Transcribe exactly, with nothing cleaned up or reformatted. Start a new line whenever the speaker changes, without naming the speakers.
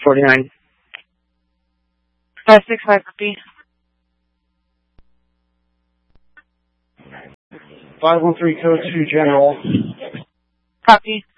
forty-nine.
five six five, copy.
five one three, code two, General.
Copy.